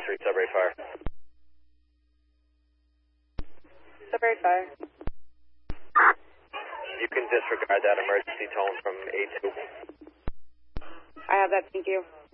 Street, Sudbury Fire. Sudbury Fire. You can disregard that emergency tone from A2. I have that, thank you.